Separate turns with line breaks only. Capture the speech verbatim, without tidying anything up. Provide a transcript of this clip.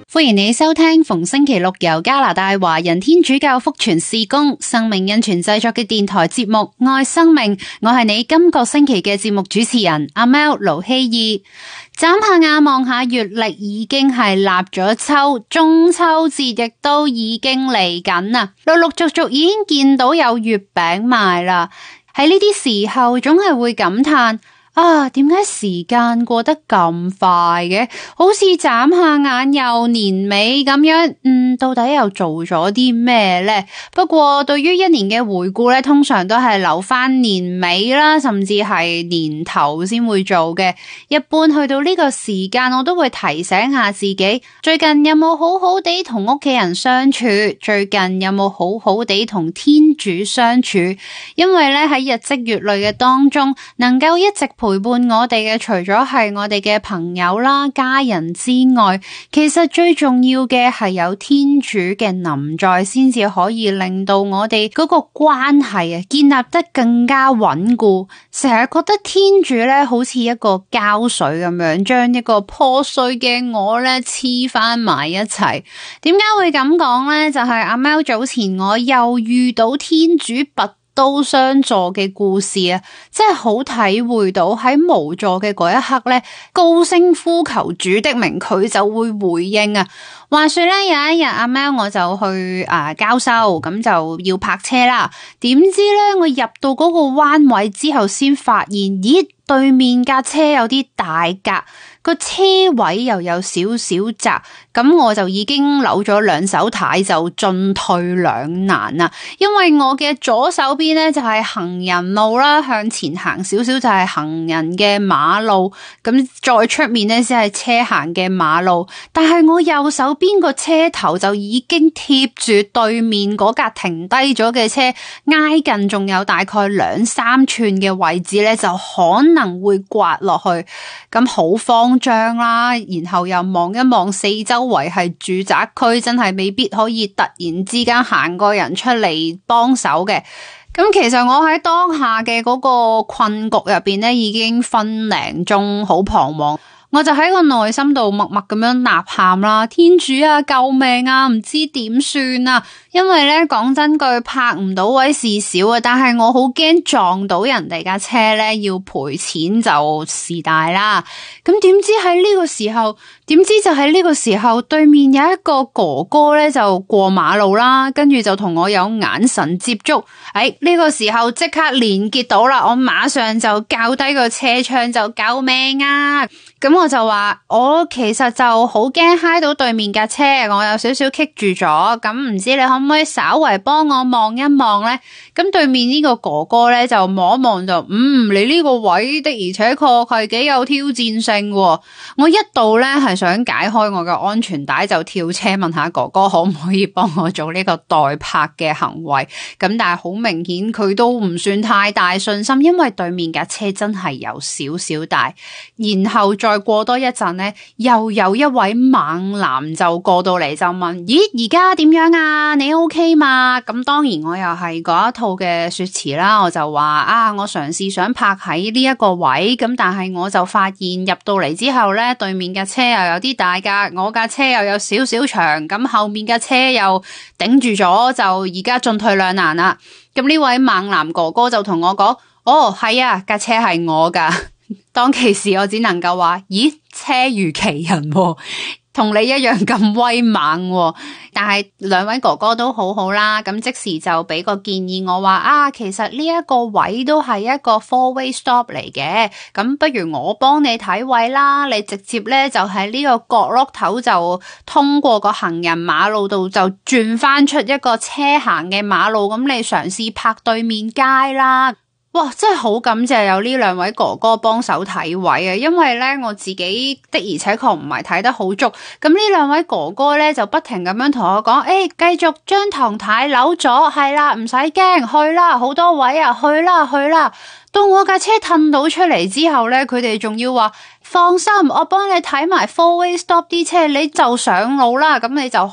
歡迎你收聽逢星期六由加拿大華人天主教福傳事工生命恩泉製作嘅電台節目《愛生命》，我係你今個星期嘅節目主持人阿 Mel 盧希義。眨下眼望下月曆，已經係立咗秋，中秋節亦都已經嚟緊啦，陸陸續續已經見到有月餅賣啦。喺呢啲時候，總係會感嘆。啊，點解時間過得咁快嘅？好似眨下眼又年尾咁樣，嗯，到底又做咗啲咩呢？不過對於一年嘅回顧咧，通常都係留翻年尾啦，甚至係年頭先會做嘅。一般去到呢個時間，我都會提醒下自己，最近有冇好好地同屋企人相處？最近有冇好好地同天主相處？因為咧喺日積月累嘅當中，能夠一直陪伴我哋嘅，除咗係我哋嘅朋友啦、家人之外，其實最重要嘅係有天主嘅臨在，先至可以令到我哋嗰個關係啊建立得更加穩固。成日覺得天主咧好似一個膠水咁樣，將一個破碎嘅我咧黐翻埋一齊。點解會咁講咧？就係阿貓早前我又遇到天主拔刀相助嘅故事啊，真係好體會到喺無助嘅嗰一刻咧，高聲呼求主的名，佢就會回應啊。話說咧，有一日阿貓我就去啊、呃、交收，咁就要泊車啦。點知咧，我入到嗰個彎位之後，先發現，咦，對面架車有啲大格，個車位又有少少窄，咁我就已經扭咗兩手軚，就進退兩難啦。因為我嘅左手邊咧就係行人路啦，向前行少少就係行人嘅馬路，咁再出面咧先係車行嘅馬路。但係我右手邊個車頭就已經貼住對面嗰架停低咗嘅車，挨近仲有大概兩三寸嘅位置咧，就可能會刮落去，咁好慌張啦。然後又望一望四周圍係住宅區，真係未必可以突然之間行個人出嚟幫手嘅。咁其實我喺當下嘅嗰個困局入邊咧，已經分零鐘，好彷徨。我就喺個內心度默默咁樣吶喊啦，天主啊，救命啊，唔知點算啊！因為咧講真句，泊唔到位事小啊，但係我好驚撞到人哋架車咧，要賠錢就事大啦。咁點知喺呢個時候，點知就喺呢個時候，對面有一個哥哥咧就過馬路啦，跟住就同我有眼神接觸。誒，呢個時候即刻連結到啦，我馬上就較低個車窗就救命啊！咁我就話我其實就好驚揩到對面架車，我有少少棘住咗，咁唔知你可唔可以稍為幫我望一望呢？咁對面呢個哥哥咧就望一望就，嗯，你呢個位的而且確係幾有挑戰性喎。我一度咧係想解開我嘅安全帶，就跳車問下哥哥可唔可以幫我做呢個代泊嘅行為。咁但係好明顯佢都唔算太大信心，因為對面架車真係有少少大。然後再過多一陣咧，又有一位猛男就過到嚟就問：咦，而家點樣啊？你 OK 嘛？咁當然我又係嗰一套嘅說辭啦，我就話啊，我嘗試想泊喺呢一個位，咁但係我就發現入到嚟之後咧，對面架車又有啲大格，我架車又有少少長，咁後面架車又頂住咗，就而家進退兩難啦。咁呢位猛男哥哥就同我講：哦，係啊，架車係我噶。當其時我只能夠話：咦，車如其人喎，同你一樣咁威猛喎。但係兩位哥哥都好好啦，咁即時就俾個建議我話：啊，其實呢一個位都係一個 four-way stop 嚟嘅，咁不如我幫你睇位啦，你直接咧就喺呢個角落頭就通過個行人馬路度就轉翻出一個車行嘅馬路，咁你嘗試泊對面街啦。哇，真係好感謝有呢兩位哥哥幫手睇位啊！因為咧我自己的而且確唔係睇得好足，咁呢兩位哥哥咧就不停咁樣同我講：誒、欸，繼續將唐太扭咗，係啦，唔使驚，去啦，好多位啊，去啦，去啦。到我架車褪到出嚟之後咧，佢哋仲要話：放心，我幫你睇埋 four-way stop 啲車，你就上路啦，咁你就